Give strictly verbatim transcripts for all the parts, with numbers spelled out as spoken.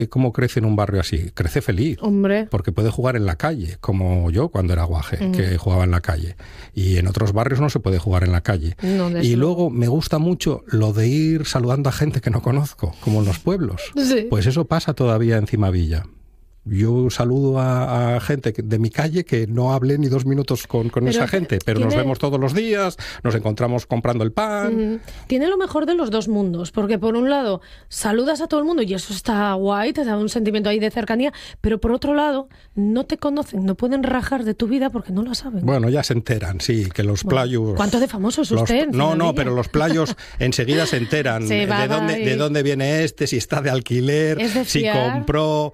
¿Cómo crece en un barrio así? Crece feliz. Hombre. Porque puede jugar en la calle, como yo cuando era guaje, mm. que jugaba en la calle. Y en otros barrios no se puede jugar en la calle. No, y luego me gusta mucho lo de ir saludando a gente que no conozco, como en los pueblos. Sí. Pues eso pasa todavía en Cimavilla. Yo saludo a, a gente de mi calle que no hablé ni dos minutos con, con esa gente, pero tiene... nos vemos todos los días, nos encontramos comprando el pan. Mm, tiene lo mejor de los dos mundos, porque por un lado saludas a todo el mundo y eso está guay, te da un sentimiento ahí de cercanía, pero por otro lado no te conocen, no pueden rajar de tu vida porque no la saben. Bueno, ya se enteran, sí, que los bueno, playos... ¿Cuánto de famoso es usted? Los, no, no, pero los playos enseguida se enteran sí, va, de, dónde, de dónde viene este, si está de alquiler, de si compró...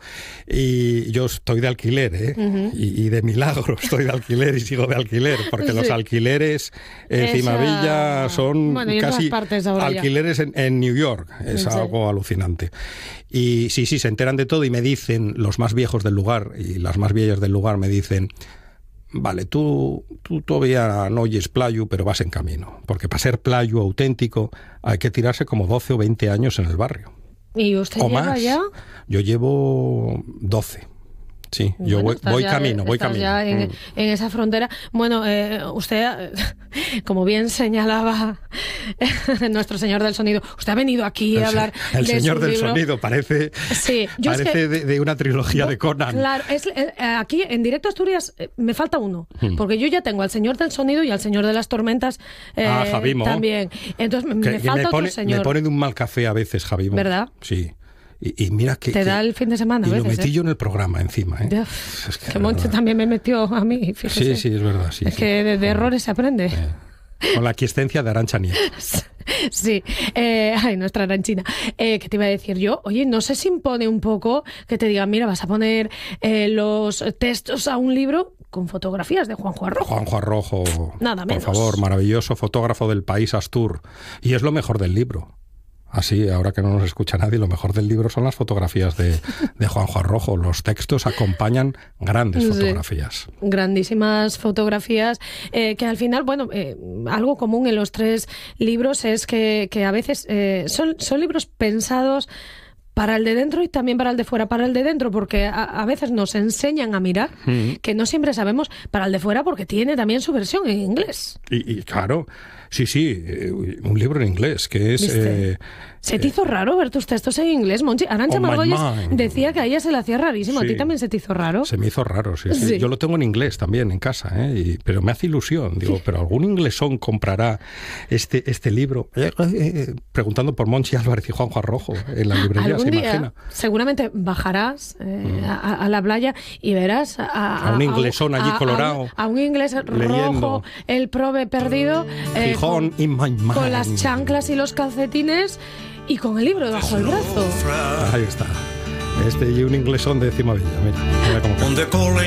Y yo estoy de alquiler, ¿eh? Uh-huh. y, y de milagro estoy de alquiler y sigo de alquiler, porque sí. los alquileres en Esa... Cimavilla son bueno, casi alquileres en, en New York. Es sí. algo alucinante. Y sí, sí, se enteran de todo y me dicen, los más viejos del lugar y las más viejas del lugar me dicen... Vale, tú, tú todavía no oyes playu, pero vas en camino. Porque para ser playu auténtico hay que tirarse como doce o veinte años en el barrio. ¿Y usted o lleva más. ya? Yo llevo doce. Sí, bueno, yo voy, voy ya, camino, voy camino. Ya en, mm. en esa frontera. Bueno, eh, usted, como bien señalaba nuestro señor del sonido, usted ha venido aquí el, a hablar el de señor su del libro. Sonido parece, sí, yo parece es que, de, de una trilogía yo, de Conan. Claro, es, eh, aquí en Directo Asturias eh, me falta uno, mm. porque yo ya tengo al señor del sonido y al señor de las tormentas eh, ah, Javimo. también. Entonces me, que, me que falta me pone, otro señor. Me pone de un mal café a veces, Javimo. ¿Verdad? Sí. Y, y mira que... Te que, da el fin de semana y a veces, lo metí ¿eh? yo en el programa encima, ¿eh? Es que, que Monchi también me metió a mí, fíjese. Sí, sí, es verdad. Sí, es sí. que de, de errores se aprende. Eh, con la aquiescencia de Arantxa Nieto. Sí, eh, ay, nuestra Aranchina. Eh, ¿Qué te iba a decir yo? Oye, no se se impone un poco que te digan, mira, vas a poner eh, los textos a un libro con fotografías de Juanjo Arrojo. Juanjo Arrojo, nada menos. Por favor, maravilloso fotógrafo del país Astur. Y es lo mejor del libro. Así, ahora que no nos escucha nadie, lo mejor del libro son las fotografías de, de Juanjo Arrojo. Los textos acompañan grandes fotografías. Sí, grandísimas fotografías, eh, que al final, bueno, eh, algo común en los tres libros es que, que a veces eh, son, son libros pensados para el de dentro y también para el de fuera. Para el de dentro, porque a, a veces nos enseñan a mirar, mm. que no siempre sabemos. Para el de fuera, porque tiene también su versión en inglés. Y, y claro, sí, sí, eh, un libro en inglés, que es... Eh, ¿Se te hizo raro ver tus textos en inglés, Monchi? Arantxa Margolles decía que a ella se le hacía rarísimo. Sí. ¿A ti también se te hizo raro? Se me hizo raro, sí. sí. sí. Yo lo tengo en inglés también, en casa, ¿eh? Y, pero me hace ilusión. Digo, ¿pero algún inglesón comprará este, este libro? Eh, eh, preguntando por Monchi Álvarez y Juanjo Arrojo en la librería, ¿se imagina? Seguramente bajarás eh, mm. a, a la playa y verás a, a, a un inglesón a, allí a, colorado. A, a un inglés leyendo. rojo, el prove perdido. Eh, Gijón con, in my mind. Con las chanclas y los calcetines y con el libro bajo el brazo. Ahí está. Este y un inglesón de Cimavilla. Mira, mira cómo canta.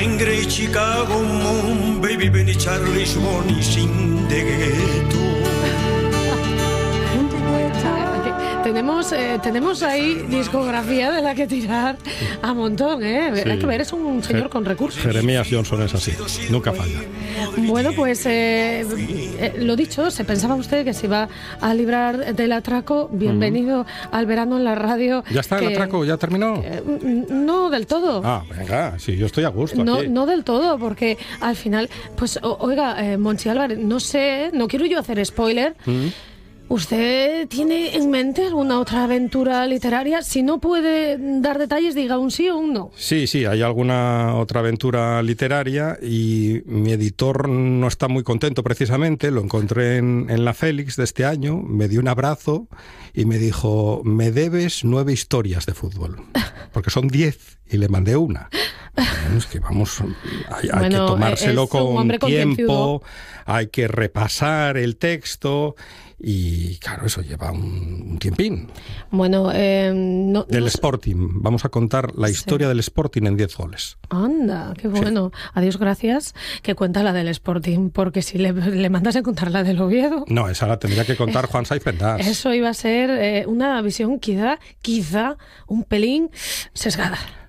Tenemos, eh, tenemos ahí discografía de la que tirar a montón, ¿eh? Sí. Hay que ver, es un señor Je- con recursos. Jeremías Johnson es así, nunca falla. Bueno, pues eh, eh, lo dicho, se pensaba usted que se iba a librar del atraco. Bienvenido uh-huh. al verano en la radio. ¿Ya está que, el atraco? ¿Ya terminó? Eh, no del todo. Ah, venga, sí, yo estoy a gusto no, aquí. No del todo, porque al final, pues o, oiga, eh, Monchi Álvarez, no sé, no quiero yo hacer spoiler. Uh-huh. ¿Usted tiene en mente alguna otra aventura literaria? Si no puede dar detalles, diga un sí o un no. Sí, sí, hay alguna otra aventura literaria y mi editor no está muy contento precisamente. Lo encontré en, en la Félix de este año, me dio un abrazo y me dijo, me debes nueve historias de fútbol, porque son diez y le mandé una. Bueno, es que vamos, hay, hay bueno, que tomárselo con tiempo, concienzudo. Hay que repasar el texto. Y claro, eso lleva un, un tiempín. Bueno, eh, no, Del no... Sporting. Vamos a contar la historia sí. del Sporting en diez goles. Anda, qué bueno. Sí. Adiós, gracias, que cuenta la del Sporting, porque si le, le mandas a contar la del Oviedo... No, esa la tendría que contar Juan Saiz Pendas. Eso iba a ser eh, una visión quizá, quizá, un pelín sesgada.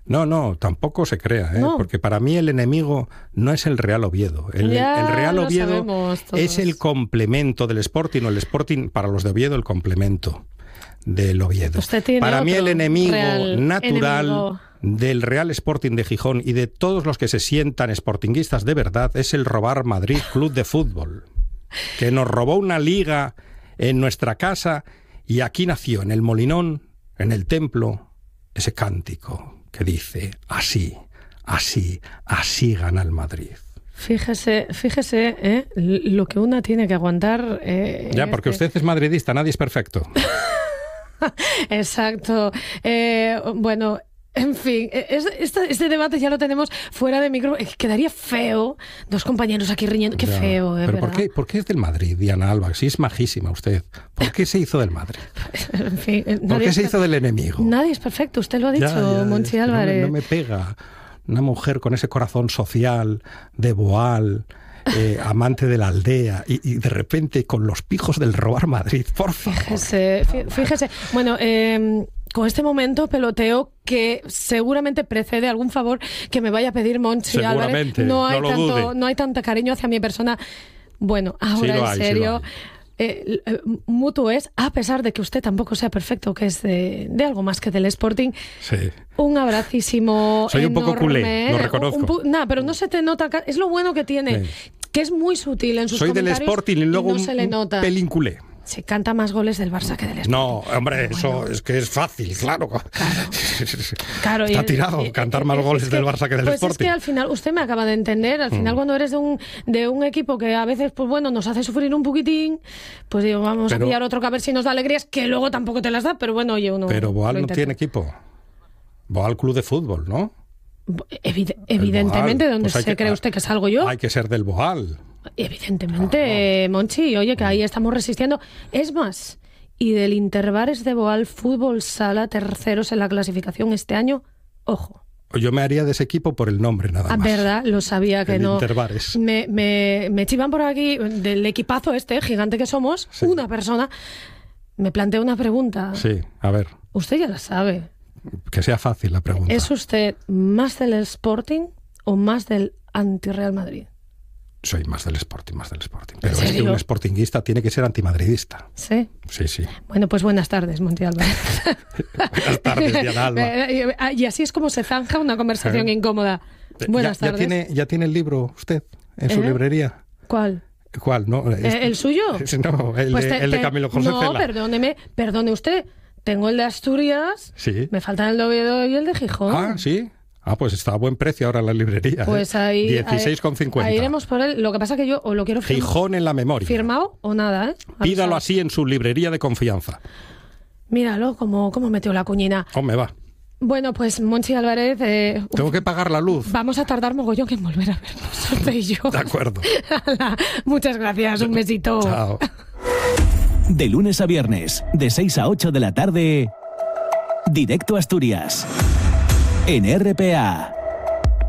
No, no, tampoco se crea, ¿eh? No. Porque para mí el enemigo no es el Real Oviedo. El, Ya el Real lo Oviedo sabemos todos. es el complemento del Sporting, o el Sporting para los de Oviedo el complemento del Oviedo. Usted tiene Para mí otro el enemigo real natural enemigo. del Real Sporting de Gijón y de todos los que se sientan sportinguistas de verdad es el Robar Madrid Club de Fútbol, que nos robó una liga en nuestra casa, y aquí nació en el Molinón, en el templo, ese cántico que dice así, así, así gana el Madrid. Fíjese, fíjese, ¿eh? Lo que una tiene que aguantar. Eh, Ya, porque este... usted es madridista, nadie es perfecto. Exacto. Eh, bueno, en fin, es, este, este debate ya lo tenemos fuera de micro. Quedaría feo dos compañeros aquí riñendo. Qué Ya, feo, ¿eh? ¿Pero por qué, por qué es del Madrid, Diana Alba? Si es majísima usted. ¿Por qué se hizo del Madrid? En fin, ¿Por qué es se hizo del enemigo? Nadie es perfecto, usted lo ha dicho, Ya, ya, Monchi es que Álvarez. No me, no me pega una mujer con ese corazón social, de Boal, eh, amante de la aldea, y, y de repente con los pijos del Robar Madrid, por favor. Fíjese, fí- fíjese. Bueno, eh, con este momento peloteo que seguramente precede algún favor que me vaya a pedir Monchi Álvarez. Seguramente, No hay no lo tanto, dude. no hay tanta cariño hacia mi persona. Bueno, ahora Sí lo en hay, sí lo serio. hay. Eh, eh, mutuo es, a pesar de que usted tampoco sea perfecto, que es de, de algo más que del Sporting, Sí. un abracísimo. Soy un poco enorme, culé, lo ¿eh? reconozco. Un pu- nah, pero no se te nota. ca- Es lo bueno que tiene, Sí. que es muy sutil en sus Soy del comentarios. Sporting y luego no un, se le un nota. pelín culé. Se canta más goles del Barça que del Sporting. No, hombre, Bueno, eso es que es fácil, claro. Claro, Está y- tirado y- cantar y- más es goles que- del Barça que del pues Sporting. es que al final, usted me acaba de entender, al final Mm. cuando eres de un, de un equipo que a veces, pues bueno, nos hace sufrir un poquitín, pues digo, vamos Pero- a pillar otro que a ver si nos da alegrías, que luego tampoco te las da, pero bueno, oye, uno Pero Boal lo no intenta. tiene equipo. Boal Club de Fútbol, ¿no? Evide- El evidentemente, Boal. ¿dónde Pues hay se que- cree usted que salgo yo? Hay que ser del Boal. Evidentemente, Monchi, oye, que ahí estamos resistiendo. Es más, y del Interbares de Boal Fútbol Sala, terceros en la clasificación este año, ojo. Yo me haría de ese equipo por el nombre, nada Ah, más. verdad, lo sabía que El no. Interbares. Me, me, me chivan por aquí del equipazo este, gigante que somos, Sí. una persona. Me plantea una pregunta. Sí, a ver, Usted ya la sabe. que sea fácil la pregunta. ¿Es usted más del Sporting o más del anti-Real Madrid? Soy más del Sporting, más del Sporting. Pero ¿En es que serio? un sportinguista tiene que ser antimadridista. Sí. Sí, sí. Bueno, pues buenas tardes, Monti Álvarez. Buenas tardes, Diana Alba. Y así es como se zanja una conversación ¿Eh? incómoda. Buenas ¿Ya, ya tardes. tiene, ¿Ya tiene el libro usted en su ¿Eh? librería? ¿Cuál? ¿Cuál? No, ¿Eh, ¿El suyo? No, el, Pues de, te- el de te- Camilo José No, Cela. perdóneme, perdone usted. Tengo el de Asturias, Sí. me faltan el de Oviedo y el de Gijón. Ah, sí. Ah, pues está a buen precio ahora en la librería. Pues ¿eh? ahí... dieciséis con cincuenta. Ahí iremos por él. Lo que pasa que yo o lo quiero firma- Gijón en la memoria. firmado o nada, ¿eh? Pídalo Avisado. así en su librería de confianza. Míralo, cómo, cómo metió la cuñina. Oh, me va. Bueno, pues Monchi Álvarez, eh, uf, Tengo que pagar la luz. vamos a tardar mogollón en volver a vernos, usted y yo. De acuerdo. Hala, muchas gracias, un besito. Chao. De lunes a viernes, de seis a ocho de la tarde, Directo Asturias, en R P A.